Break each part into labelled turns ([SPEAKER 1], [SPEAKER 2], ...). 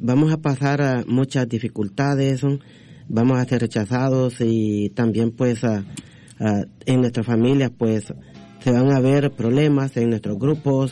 [SPEAKER 1] vamos a pasar a muchas dificultades, vamos a ser rechazados y también pues en nuestras familias pues se van a ver problemas en nuestros grupos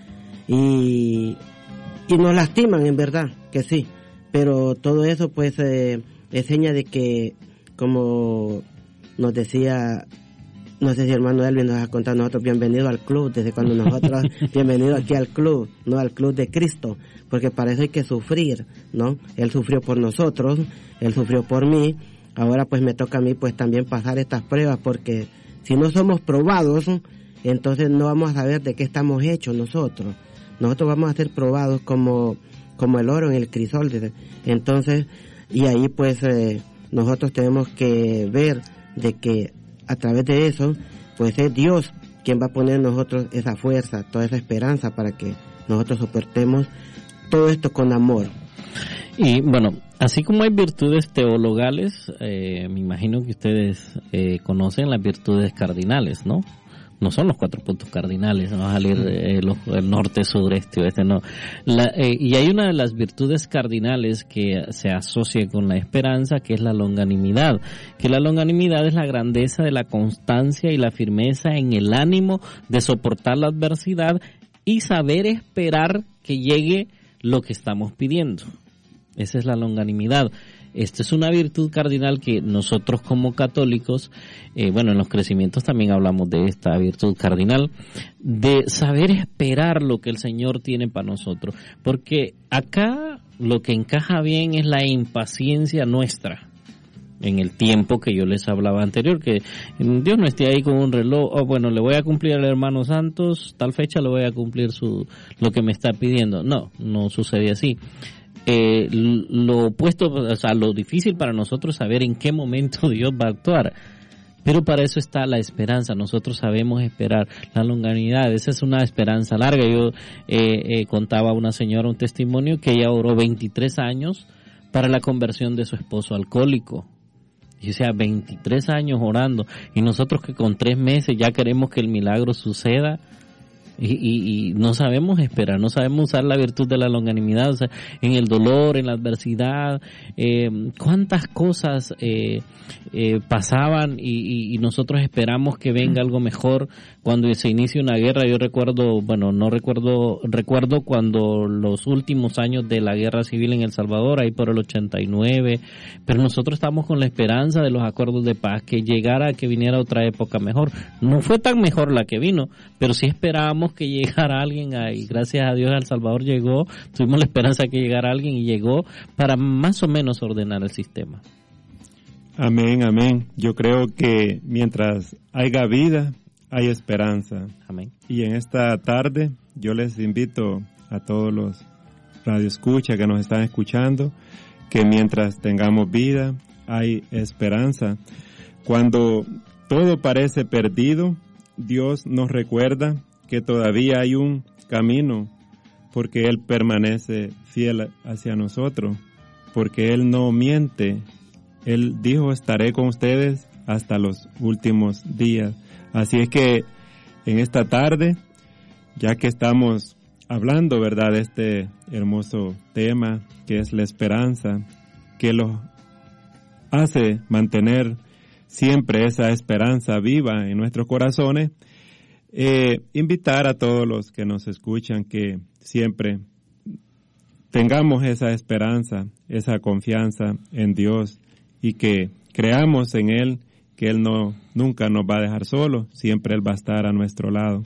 [SPEAKER 1] y nos lastiman, en verdad que sí, pero todo eso pues es seña de que, como nos decía, no sé si hermano Elvin nos ha contado, nosotros bienvenido al club, desde cuando nosotros bienvenido aquí al club, no al club de Cristo, porque para eso hay que sufrir, ¿no? Él sufrió por nosotros, Él sufrió por mí, ahora pues me toca a mí pues también pasar estas pruebas, porque si no somos probados, entonces no vamos a saber de qué estamos hechos nosotros vamos a ser probados como el oro en el crisol, entonces, y ahí pues nosotros tenemos que ver de que a través de eso, pues es Dios quien va a poner en nosotros esa fuerza, toda esa esperanza para que nosotros soportemos todo esto con amor.
[SPEAKER 2] Y bueno, así como hay virtudes teologales, me imagino que ustedes conocen las virtudes cardinales, ¿no? No son los 4 puntos cardinales, no va a salir el norte, sur, este, oeste, no. Y hay una de las virtudes cardinales que se asocia con la esperanza, que es la longanimidad. Que la longanimidad es la grandeza de la constancia y la firmeza en el ánimo de soportar la adversidad y saber esperar que llegue lo que estamos pidiendo. Esa es la longanimidad. Esta es una virtud cardinal que nosotros como católicos, en los crecimientos también hablamos de esta virtud cardinal, de saber esperar lo que el Señor tiene para nosotros. Porque acá lo que encaja bien es la impaciencia nuestra. En el tiempo que yo les hablaba anterior, que Dios no esté ahí con un reloj, le voy a cumplir al hermano Santos, tal fecha le voy a cumplir lo que me está pidiendo. No sucede así. Lo opuesto, lo difícil para nosotros es saber en qué momento Dios va a actuar. Pero para eso está la esperanza, nosotros sabemos esperar, la longanimidad, esa es una esperanza larga. Yo contaba a una señora un testimonio que ella oró 23 años para la conversión de su esposo alcohólico. Y o sea, 23 años orando, y nosotros que con 3 meses ya queremos que el milagro suceda. Y no sabemos esperar, no sabemos usar la virtud de la longanimidad, o sea, en el dolor, en la adversidad, cuántas cosas pasaban y nosotros esperamos que venga algo mejor cuando se inicia una guerra. Yo recuerdo cuando los últimos años de la guerra civil en El Salvador, ahí por el 89, pero nosotros estamos con la esperanza de los acuerdos de paz, que viniera otra época mejor. No fue tan mejor la que vino, pero sí esperábamos que llegara alguien ahí. Gracias a Dios El Salvador llegó, tuvimos la esperanza que llegara alguien y llegó para más o menos ordenar el sistema.
[SPEAKER 3] Amén, amén. Yo creo que mientras haya vida, hay esperanza.
[SPEAKER 2] Amén.
[SPEAKER 3] Y en esta tarde yo les invito a todos los radioescuchas que nos están escuchando, que mientras tengamos vida, hay esperanza. Cuando todo parece perdido, Dios nos recuerda que todavía hay un camino, porque Él permanece fiel hacia nosotros, porque Él no miente. Él dijo, estaré con ustedes hasta los últimos días. Así es que en esta tarde, ya que estamos hablando, ¿verdad?, de este hermoso tema que es la esperanza, que lo hace mantener siempre esa esperanza viva en nuestros corazones, invitar a todos los que nos escuchan que siempre tengamos esa esperanza, esa confianza en Dios y que creamos en Él, que Él nunca nos va a dejar solos, siempre Él va a estar a nuestro lado.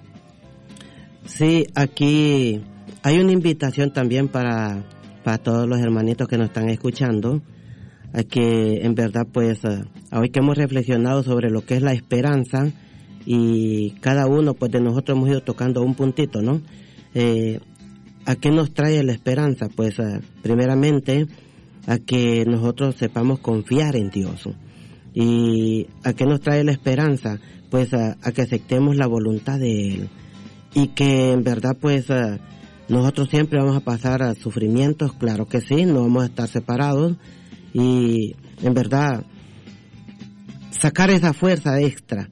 [SPEAKER 1] Sí, aquí hay una invitación también para todos los hermanitos que nos están escuchando, a que en verdad pues hoy que hemos reflexionado sobre lo que es la esperanza, y cada uno pues de nosotros hemos ido tocando un puntito, ¿no? ¿A qué nos trae la esperanza? Pues primeramente a que nosotros sepamos confiar en Dios. ¿Y a qué nos trae la esperanza? Pues a que aceptemos la voluntad de Él, y que en verdad pues nosotros siempre vamos a pasar a sufrimientos, claro que sí, no vamos a estar separados, y en verdad sacar esa fuerza extra,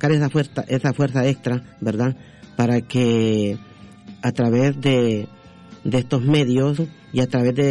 [SPEAKER 1] ¿verdad?, para que a través de estos medios y a través de